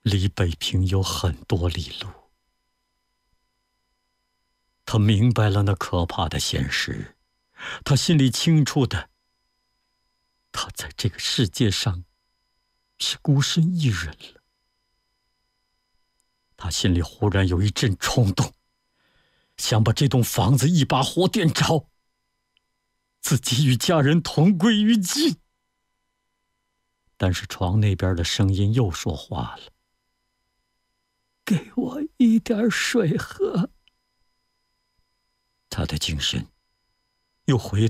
离北平有很多里路。他明白了那可怕的现实，他心里清楚的，他在这个世界上是孤身一人了。他心里忽然有一阵冲动，想把这栋房子一把火点着，自己与家人同归于尽。但是床那边的声音又说话了：“给我一点水喝。”他的精神又回